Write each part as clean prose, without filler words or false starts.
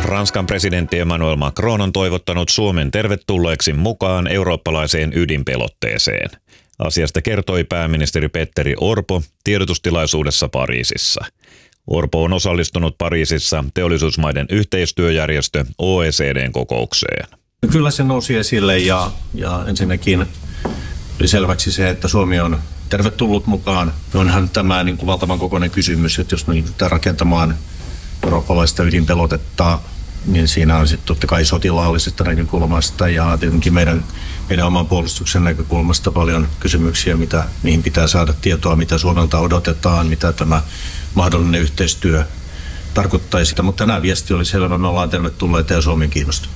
Ranskan presidentti Emmanuel Macron on toivottanut Suomen tervetulleeksi mukaan eurooppalaiseen ydinpelotteeseen. Asiasta kertoi pääministeri Petteri Orpo tiedotustilaisuudessa Pariisissa. Orpo on osallistunut Pariisissa teollisuusmaiden yhteistyöjärjestö OECD:n kokoukseen. Kyllä se nousi esille ja ensinnäkin oli selväksi se, että Suomi on tervetullut mukaan. Onhan tämä niin kuin valtavan kokoinen kysymys, että jos me ryhdytään rakentamaan eurooppalaista ydinpelotetta, niin siinä on sitten totta kai sotilaallisesta näkökulmasta ja tietenkin meidän oman puolustuksen näkökulmasta paljon kysymyksiä, mihin pitää saada tietoa, mitä Suomelta odotetaan, mitä tämä mahdollinen yhteistyö tarkoittaisi. Mutta tänään viesti oli selvä, me ollaan tervetulleita ja Suomi kiinnostunut.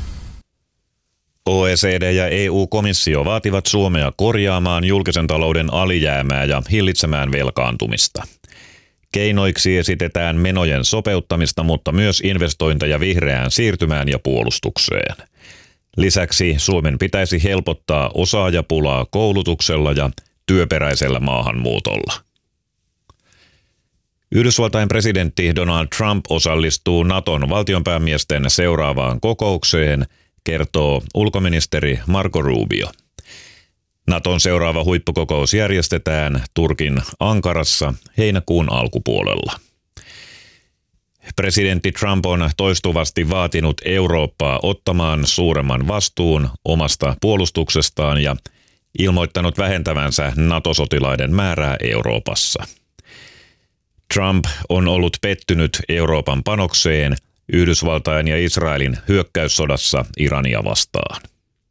OECD ja EU-komissio vaativat Suomea korjaamaan julkisen talouden alijäämää ja hillitsemään velkaantumista. Keinoiksi esitetään menojen sopeuttamista, mutta myös investointeja vihreään siirtymään ja puolustukseen. Lisäksi Suomen pitäisi helpottaa osaajapulaa koulutuksella ja työperäisellä maahanmuutolla. Yhdysvaltain presidentti Donald Trump osallistuu Naton valtionpäämiesten seuraavaan kokoukseen, kertoo ulkoministeri Marco Rubio. Naton seuraava huippukokous järjestetään Turkin Ankarassa heinäkuun alkupuolella. Presidentti Trump on toistuvasti vaatinut Eurooppaa ottamaan suuremman vastuun omasta puolustuksestaan ja ilmoittanut vähentävänsä NATO-sotilaiden määrää Euroopassa. Trump on ollut pettynyt Euroopan panokseen Yhdysvaltain ja Israelin hyökkäyssodassa Irania vastaan.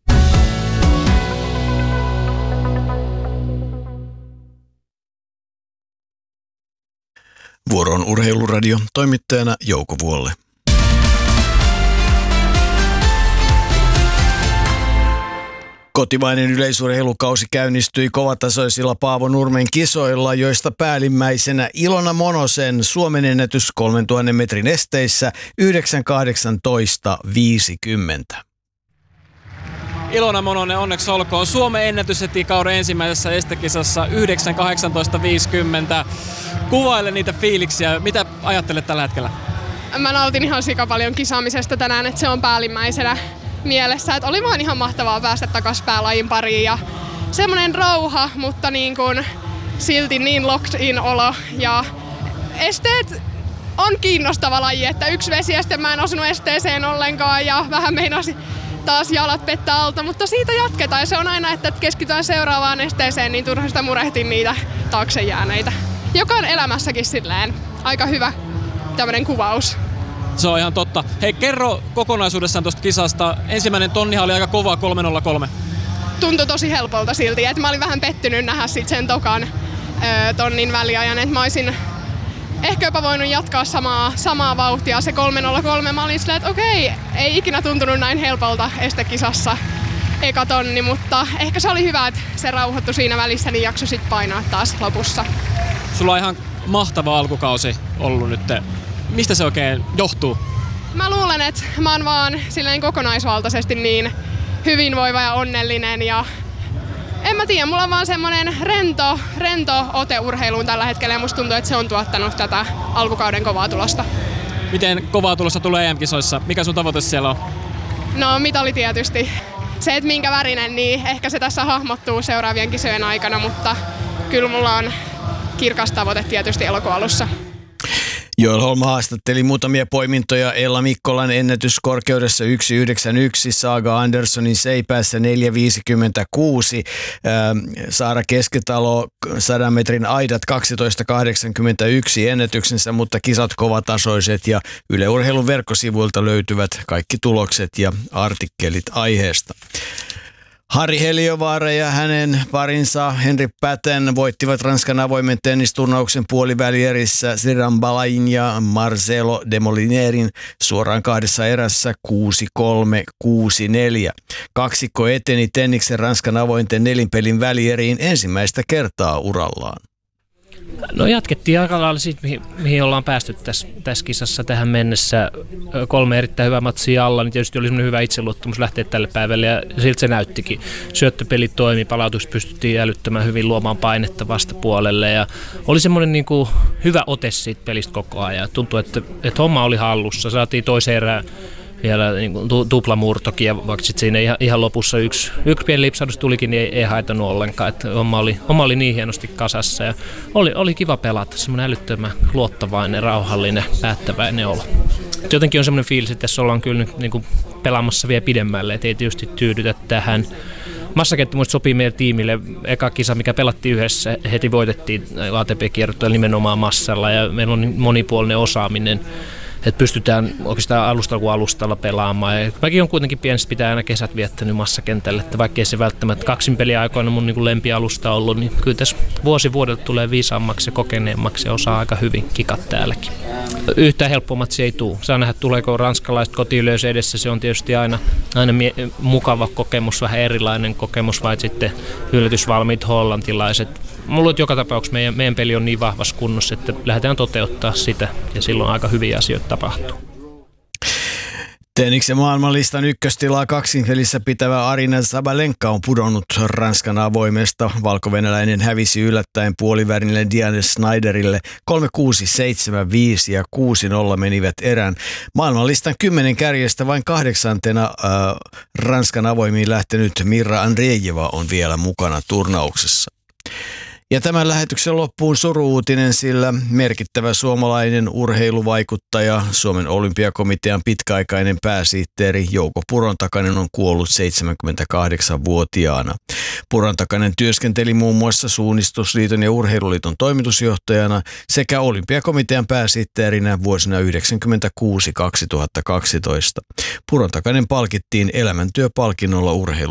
Vuoron Urheiluradio, toimittajana Jouko Vuolle. Kotimainen yleisurheilukausi käynnistyi kovatasoisilla Paavo Nurmen kisoilla, joista päällimmäisenä Ilona Monosen Suomen ennätys 3000 metrin esteissä 9.18.50. Ilona Mononen, onneksi olkoon. Suomen ennätys heti kauden ensimmäisessä estekisassa 9.18.50. Kuvaile niitä fiiliksiä. Mitä ajattelet tällä hetkellä? Mä nautin ihan sika paljon kisaamisesta tänään, että se on päällimmäisenä mielessä. Että oli vaan ihan mahtavaa päästä takaisin päälajin pariin ja semmoinen rauha, mutta niin kuin silti niin locked in olo. Ja esteet on kiinnostava laji, että yksi vesieste mä en osunut esteeseen ollenkaan ja vähän meinasi taas jalat pettää alta, mutta siitä jatketaan. Se on aina, että keskitytään seuraavaan esteeseen, niin turha sitä murehtii niitä taakse jääneitä. Joka on elämässäkin silleen aika hyvä tämmöinen kuvaus. Se on ihan totta. Hei, kerro kokonaisuudessaan tuosta kisasta. Ensimmäinen tonnihan oli aika kova 3.03. Tuntui tosi helpolta silti, että mä olin vähän pettynyt nähdä sit sen tokan tonnin väliajan, että mä olisin ehkä jopa voinut jatkaa samaa vauhtia. Se 3.03 mä olin silleen, että okei, ei ikinä tuntunut näin helpolta estekisassa eka tonni, mutta ehkä se oli hyvä, että se rauhoittui siinä välissä, niin jaksoi sit painaa taas lopussa. Sulla on ihan mahtava alkukausi ollut nyt. Mistä se oikein johtuu? Mä luulen, että mä oon vaan silleen kokonaisvaltaisesti niin hyvinvoiva ja onnellinen ja en mä tiedä, mulla on vaan semmonen rento ote urheiluun tällä hetkellä ja musta tuntuu, että se on tuottanut tätä alkukauden kovaa tulosta. Miten kovaa tulosta tulee EM-kisoissa? Mikä sun tavoite siellä on? No mitali tietysti. Se, että minkä värinen, niin ehkä se tässä hahmottuu seuraavien kisojen aikana, mutta kyllä mulla on kirkas tavoite tietysti elokuun alussa. Joel Holm haastatteli muutamia poimintoja. Ella Mikkolan ennätys korkeudessa 1.91, Saga Anderssonin seipäässä 4.56, Saara Keskitalo 100 metrin aidat 12.81 ennätyksensä, mutta kisat kovatasoiset ja Yle Urheilun verkkosivuilta löytyvät kaikki tulokset ja artikkelit aiheesta. Harri Heliövaara ja hänen parinsa Henri Patten voittivat Ranskan avoimen tennisturnauksen puolivälierissä Sriram Balain ja Marcelo Demolinerin suoraan kahdessa erässä 6-3, 6-4. Kaksikko eteni tenniksen Ranskan avointen nelinpelin välieriin ensimmäistä kertaa urallaan. No jatkettiin aika lailla siitä, mihin ollaan päästy tässä kisassa tähän mennessä. 3 erittäin hyvää matsia alla, niin tietysti oli semmoinen hyvä itseluottamus lähteä tälle päivälle ja siltä se näyttikin. Syöttöpeli toimi, palautukset pystyttiin älyttämään hyvin, luomaan painetta vastapuolelle ja oli semmoinen niin kuin hyvä ote siitä pelistä koko ajan. Tuntui, että homma oli hallussa. Saatiin toiseen erään vielä niin kuin tuplamurtokin, ja vaikka sitten siinä ihan lopussa yksi pieni lipsahdus tulikin, niin ei haitannut ollenkaan, että homma oli niin hienosti kasassa, ja oli kiva pelata, semmoinen älyttömän luottavainen, rauhallinen, päättäväinen olo. Jotenkin on semmoinen fiilis, että tässä ollaan kyllä nyt niin kuin pelaamassa vielä pidemmälle, että ei tietysti tyydytä tähän. Massakenttä muista sopii meidän tiimille. Eka kisa, mikä pelattiin yhdessä, heti voitettiin ATP-kierroilla nimenomaan massalla, ja meillä on monipuolinen osaaminen, että pystytään oikeastaan alustalla kuin alustalla pelaamaan. Ja mäkin on kuitenkin pienestä pitää aina kesät viettänyt massakentälle, että vaikkei se välttämättä kaksinpeliaikoina mun niin lempialusta ollut, niin kyllä tässä vuosi vuodelta tulee viisaammaksi ja kokeneemmaksi ja osaa aika hyvin kikat täälläkin. Yhtään helpommat se ei tule. Saa nähdä, tuleeko ranskalaiset kotiyleisö edessä. Se on tietysti aina mukava kokemus, vähän erilainen kokemus, vai sitten yllätysvalmiit hollantilaiset. Mulla luulen, että joka tapauksessa meidän peli on niin vahvassa kunnossa, että lähdetään toteuttaa sitä, ja silloin aika hyviä asioita tapahtuu. Tenniksen maailmanlistan ykköstilaa kaksinpelissä pitävä Aryna Sabalenka on pudonnut Ranskan avoimesta. Valko-venäläinen hävisi yllättäen puolivälille Diane Schneiderille 3-6, 7-5 ja 6-0 menivät erään. Maailmanlistan 10 kärjestä vain 8. Ranskan avoimiin lähtenyt Mirra Andreeva on vielä mukana turnauksessa. Ja tämän lähetyksen loppuun suru-uutinen, sillä merkittävä suomalainen urheiluvaikuttaja, Suomen olympiakomitean pitkäaikainen pääsihteeri Jouko Purontakainen on kuollut 78-vuotiaana. Purontakainen työskenteli muun muassa Suunnistusliiton ja Urheiluliiton toimitusjohtajana sekä olympiakomitean pääsihteerinä vuosina 1996-2012. Purontakainen palkittiin elämäntyöpalkinnolla urheilu